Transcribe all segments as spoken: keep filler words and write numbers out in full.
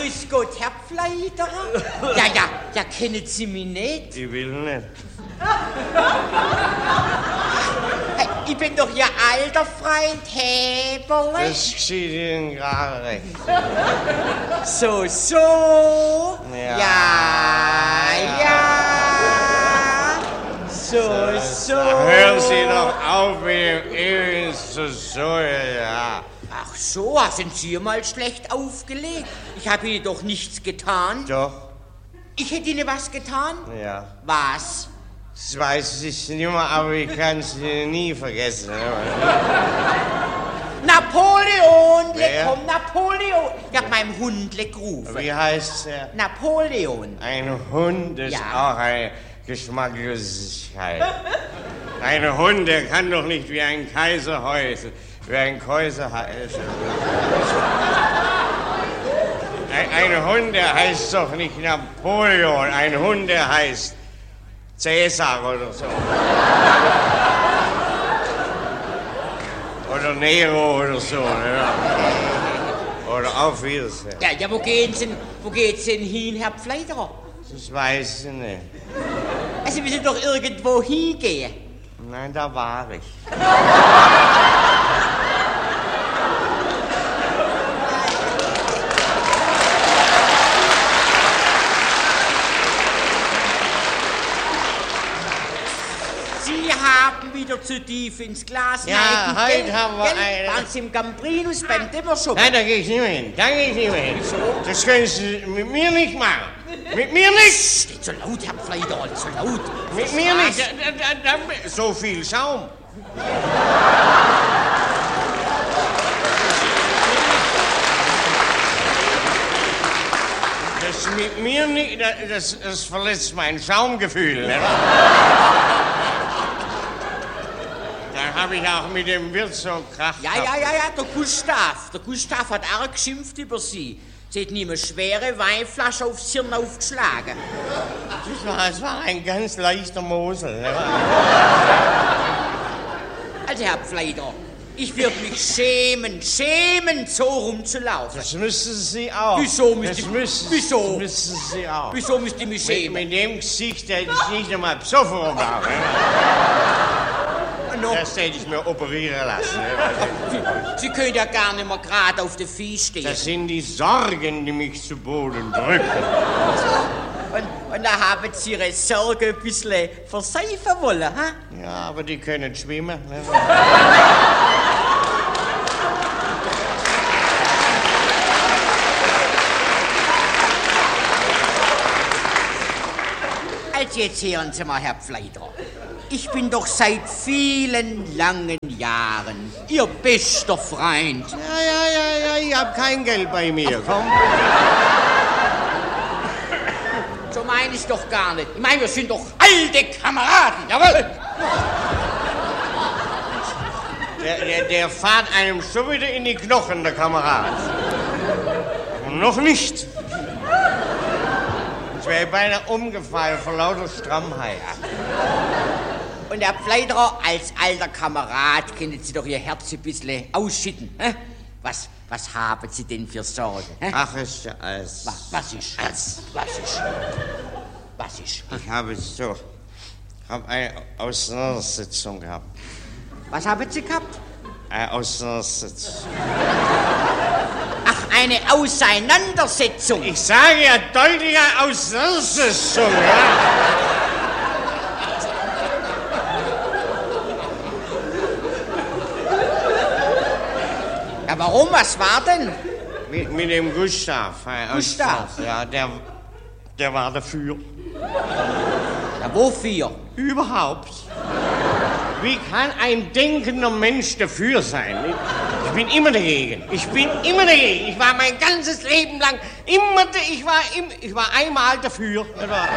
grüß Gott, Herr Pfleiderer. Ja, ja, ja, kennen Sie mich nicht? Ich will nicht. Hey, ich bin doch Ihr alter Freund Heberle. Das geschieht Ihnen gerade recht. So, so. Ja. Ja, ja. So, so. Hören Sie doch auf mit dem ewigen so, so, ja. Ach so, sind Sie mal schlecht aufgelegt? Ich habe Ihnen doch nichts getan. Doch. Ich hätte Ihnen was getan? Ja. Was? Das weiß ich nicht mehr, aber ich kann es nie vergessen. Napoleon, Wer? komm, Napoleon. Ich hab meinem Hund gerufen. Wie heißt er? Napoleon. Ein Hund ist Ja. auch eine Geschmacklosigkeit. Ein Hund, der kann doch nicht wie ein Kaiser heißen, wie ein Kaiser heißen. Ein, ein Hund, der heißt doch nicht Napoleon, ein Hund, der heißt Cäsar oder so. Oder Nero oder so. Ja. Oder auf Wiedersehen. Ja, ja, wo geht's denn, wo geht's denn hin, Herr Pfleiderer? Das weiß ich nicht. Also, wir sind doch irgendwo hingehen. Nein, da war ich. Sie haben wieder zu tief ins Glas Ja, neigen, heute gell? haben wir Gell? eine- Waren Sie im Gambrinus beim Dämmerschuppen? Nein, da gehe ich nicht mehr hin. Da gehe ich nicht mehr hin. Das können Sie mit mir nicht machen. Mit mir nicht. Nicht so laut, Herr Pfleiderer, nicht so laut. Mit mir nicht. Da, da, da, so viel Schaum. Das mit mir nicht, das, das verletzt mein Schaumgefühl. Ne? Da habe ich auch mit dem Wirt so Krach Ja, gehabt. ja, ja, ja, der Gustav. Der Gustav hat arg geschimpft über Sie. Sie hat ihm eine schwere Weinflasche aufs Hirn aufgeschlagen. Das war, das war ein ganz leichter Mosel. Ne? Also, Herr Pfleiderer, ich würde mich schämen, schämen, so rumzulaufen. Das müssen Sie auch. Wieso müsste das ich- müssen, wieso? Das müssen Sie auch. Wieso müsst ihr mich Mit, schämen? mit dem Gesicht hätte ich nicht einmal besoffen rumlaufen. No, Das hätte ich mir operieren lassen. Sie können ja gar nicht mehr gerade auf den Vieh stehen. Das sind die Sorgen, die mich zu Boden drücken. Und, und da haben Sie Ihre Sorge ein bisschen verseifen wollen, ha? Ja, aber die können schwimmen. Ne? Also jetzt hören Sie mal, Herr Pfleiderer. Ich bin doch seit vielen langen Jahren Ihr bester Freund. Ja, ja, ja, ja, ich hab kein Geld bei mir. Komm. So meine ich doch gar nicht. Ich meine, wir sind doch alte Kameraden, jawohl! Der, der, der fährt einem schon wieder in die Knochen, der Kamerad. Und noch nicht. Ich wäre beinahe umgefallen vor lauter Strammheit. Und Herr Pfleiderer, als alter Kamerad können Sie doch Ihr Herz ein bisschen ausschütten. Hä? Was, was haben Sie denn für Sorgen? Hä? Ach, ist ja alles. Was, was ist? Was, was ist? Was ist? Ich habe so, ich habe eine Auseinandersetzung gehabt. Was haben Sie gehabt? Eine Auseinandersetzung. Ach, eine Auseinandersetzung. Ich sage ja deutliche Auseinandersetzung, ja? Ja, warum? Was war denn? Mit, mit dem Gustav. eine Gustav? Auseinandersetzung. Ja, der, der war dafür. Ja, wofür? Überhaupt. Wie kann ein denkender Mensch dafür sein? Ich bin immer dagegen. Ich bin immer dagegen. Ich war mein ganzes Leben lang immer, da- ich war, im, ich war einmal dafür.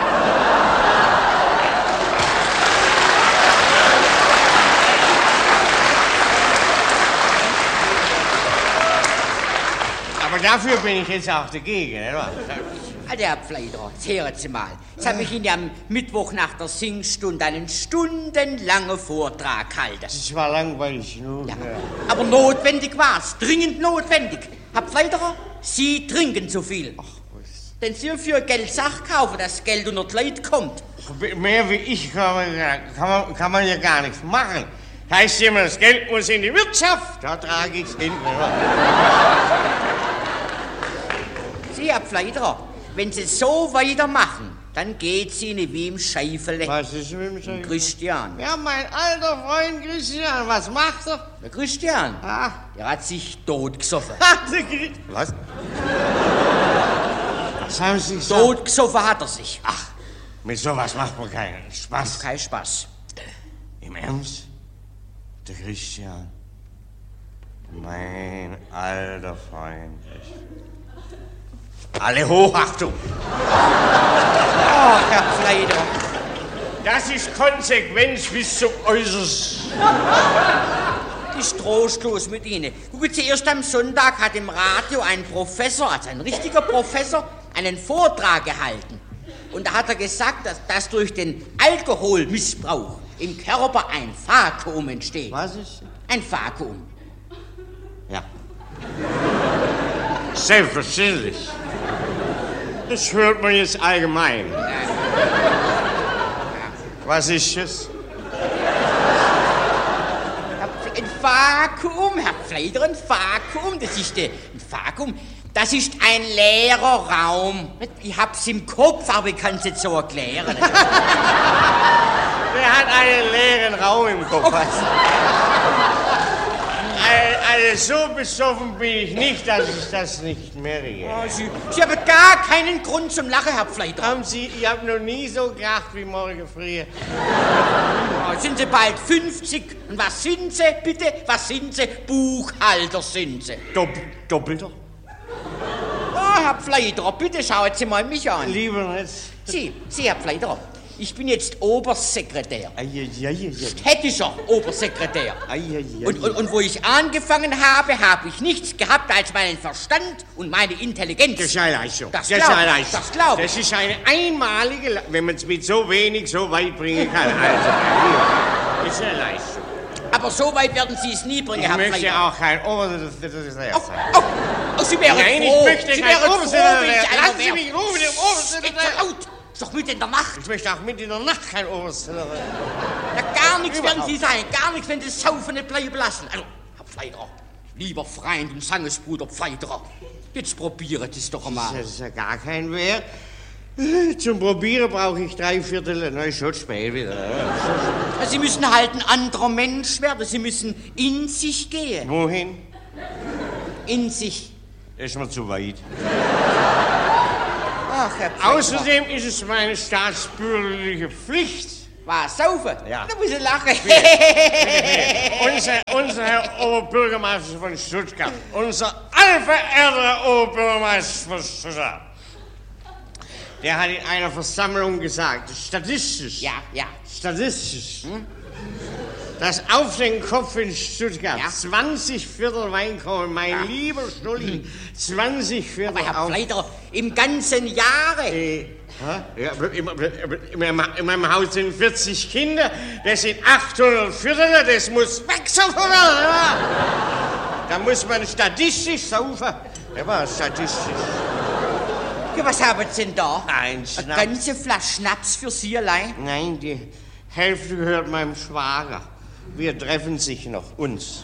Aber dafür bin ich jetzt auch dagegen. Oder? Also, Herr Pfleiderer, jetzt hören Sie mal. Jetzt habe ich Ihnen am Mittwoch nach der Singstunde einen stundenlangen Vortrag gehalten. Das war langweilig. Nur, Ja, ja. aber notwendig war's, dringend notwendig. Herr Pfleiderer, Sie trinken zu viel. Ach, Denn Sie für Geld Sach kaufen, dass Geld unter die Leute kommt. Mehr wie ich kann man, kann man, kann man ja gar nichts machen. Heißt immer, das Geld muss in die Wirtschaft, da trage ich's hin. Sie, Herr Pfleiderer, wenn Sie so weitermachen, dann geht's Ihnen wie im Scheifele. Was ist mit dem Scheifele? Christian. Ja, mein alter Freund Christian, was macht er? Der Christian, Ah. der hat sich totgesoffen. Was? Was haben Sie gesagt? Totgesoffen hat er sich. Ach, mit sowas macht man keinen Spaß. Kein Spaß. Im Ernst? Der Christian. Mein alter Freund. Alle Hochachtung. Ach, Herr Pfleiderer. Das ist Konsequenz bis zum Äußersten. Ist trostlos mit Ihnen. Gucken Sie, erst am Sonntag hat im Radio ein Professor, also ein richtiger Professor, einen Vortrag gehalten. Und da hat er gesagt, dass, dass durch den Alkoholmissbrauch im Körper ein Vakuum entsteht. Was ist? Ein Vakuum. Ja. Selbstverständlich. Das hört man jetzt allgemein. Was ist es? Ein Vakuum, Herr Pfleiderer, ein Vakuum, das ist ein Vakuum, das ist ein leerer Raum. Ich hab's im Kopf, aber ich kann's nicht so erklären. Der hat einen leeren Raum im Kopf. Also so besoffen bin ich nicht, dass ich das nicht merke. Oh, Sie, Sie haben gar keinen Grund zum Lachen, Herr Pfleiderer. Haben Sie, ich habe noch nie so gelacht wie morgen früh. Oh, sind Sie bald fünfzig? Und was sind Sie, bitte? Was sind Sie? Buchhalter sind Sie. Dopp Doppelter? Oh, Herr Pfleiderer, bitte schauen Sie mal mich an. Lieber nicht. Sie, Sie, Herr Pfleiderer, ich bin jetzt Obersekretär. Eieieiei. Städtischer Obersekretär. Eieiei. Und, und, und wo ich angefangen habe, habe ich nichts gehabt als meinen Verstand und meine Intelligenz. Das ist eine Leistung. Das ist glaub eine ich, Leistung. das glaub ich. Das ist eine einmalige Leistung, wenn man es mit so wenig so weit bringen kann. Also, das ist eine Leistung. Aber so weit werden Sie es nie bringen, Ich Herr möchte Pfleiderer. auch kein Obersekretär sein. Oh, oh, oh, Sie wären Nein, froh. ich möchte Sie kein wären froh, Obersekretär. wenn ich einer Lassen Sie wäre. mich rufen, den Obersekretär. Ist so laut. Ist doch mitten in der Nacht. Ich möchte auch mit in der Nacht kein Obersekretär. Ja, gar nichts werden Überhaupt. Sie sein. Gar nichts, wenn Sie das Saufen nicht bleiben lassen. Also, Herr Pfleiderer, lieber Freund und Sangesbruder Pfleiderer, jetzt probiert es doch einmal. Das ist ja gar kein Wert. Zum Probieren brauche ich drei Viertel. Na, ist schon spät wieder. Sie müssen halt ein anderer Mensch werden. Sie müssen in sich gehen. Wohin? In sich. Das ist mir zu weit. Ach, Herr Pfleiderer. Außerdem ist es meine staatsbürgerliche Pflicht. Was, saufen? Ja. Da muss ich lachen. Unser, unser Herr Oberbürgermeister von Stuttgart, unser allverehrter Oberbürgermeister von Stuttgart, der hat in einer Versammlung gesagt, statistisch, Ja, ja. statistisch, dass auf den Kopf in Stuttgart Ja. zwanzig Viertel Wein kommen, mein Ja. lieber Schnulli, zwanzig Viertel Aber Herr auf... Pfleiderer, im ganzen Jahre. Äh, hä? Ja, in, in, meinem, in meinem Haus sind vierzig Kinder, das sind achthundert Viertel, das muss wechseln. Da muss man statistisch saufen. Ja, was statistisch? Ja, was haben Sie denn da? Ein Eine Schnaps. ganze Flasche Schnaps für Sie allein? Nein, die Hälfte gehört meinem Schwager. Wir treffen sich noch, uns.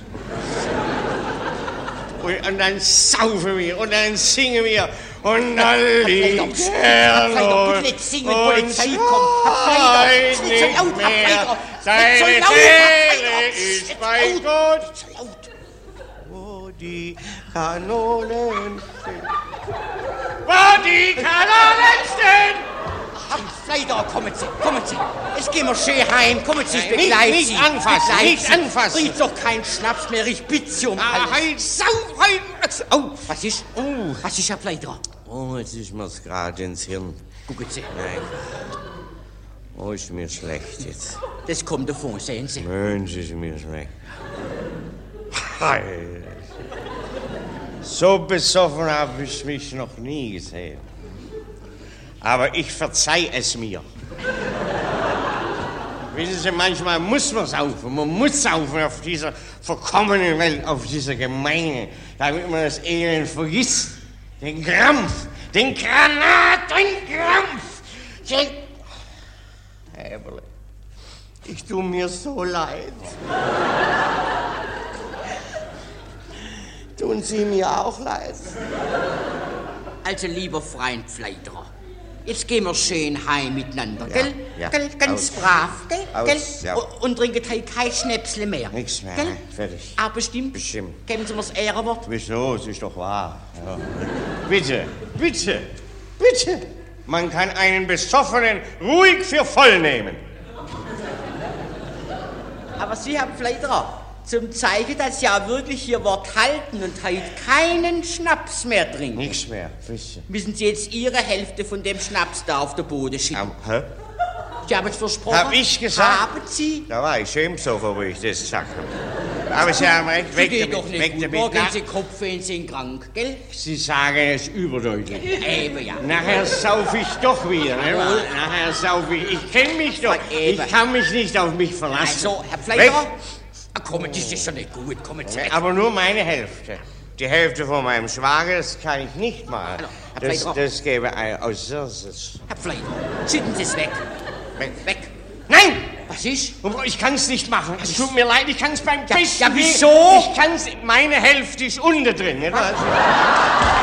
Und, und dann saufen wir und dann singen wir und dann liegt Herr Pfleiderer, bitte nicht singen, wenn Polizei kommt. Herr Pfleiderer, ist nicht so laut, Herr Pfleiderer. Seine Nicht so laut, Seele Herr ist Pfleiderer. bei Nicht Gott, so laut. wo die Kanonen stehen. Wo die Kanonen stehen! Herr Pfleiderer, kommen Sie, kommen Sie. Es gehen wir schön heim. Kommen Sie, ich Nein, nicht- begleite nicht Sie. anfassen, begleite nicht Sie. anfassen. Riecht doch kein Schnaps mehr, ich bitte Sie um Ah, alles. halt, sauf, halt! Oh, was ist? Oh. Was ist, Herr Pfleiderer? Oh, jetzt ist mir's gerade ins Hirn. Gucken Sie, Nein. Oh, ist mir schlecht jetzt. das kommt davon, sehen Sie. Mensch, ist mir schlecht. Heil. So besoffen habe ich mich noch nie gesehen. Aber ich verzeih es mir. Wissen Sie, manchmal muss man saufen. Man muss saufen auf dieser verkommenen Welt, auf dieser Gemeine, damit man das Elend vergisst. Den Krampf, den Granatenkrampf. Den... Häberle, ich tu mir so leid. Tun Sie mir auch leid? Also, lieber Freund Pfleiderer, jetzt gehen wir schön heim miteinander, Ja, gell? ja. Gell? Ganz Aus. brav, gell? Aus, gell? ja. Und, und trinken halt kein Schnäpsle mehr. Nichts mehr, Gell? nein, fertig. Ah, bestimmt? Bestimmt. Geben Sie mir das Ehrenwort. Wieso? Es ist doch wahr. Ja. Bitte, bitte, bitte. Man kann einen Besoffenen ruhig für voll nehmen. Aber Sie, Herr Pfleiderer, zum Zeichen, dass Sie auch wirklich Ihr Wort halten und heute keinen Schnaps mehr trinken, Nichts mehr, bitte. müssen Sie jetzt Ihre Hälfte von dem Schnaps da auf den Boden schicken. Hä? Sie haben es versprochen. Hab ich gesagt? Haben Sie? Da war ich schämso, wo ich das gesagt habe. Aber Sie haben recht, Sie weg geht damit, doch nicht weg gut. damit. Morgen Na, Sie Kopfweh, sind krank, gell? Sie sagen es überdeutlich. Eben, ja. Nachher sauf ich doch wieder, ne? Jawohl. Nachher sauf ich. Ich kenne mich doch. Eben. Ich kann mich nicht auf mich verlassen. Also, Herr Pfleiderer, Weg. ah, kommen, das ist schon nicht gut. Kommen Sie weg. Aber nur meine Hälfte. Die Hälfte von meinem Schwager, das kann ich nicht mal. Hallo, Herr Das, Pfleiderer. das gäbe ein Außersatz. Herr Pfleiderer, schütten Sie es weg. Weg. Weg. Nein! Was ist? Ich kann es nicht machen. Es tut mir leid, ich kann es beim Ja, besten ja, Willen- wieso? Ich kann es, meine Hälfte ist unten drin. Nicht wahr?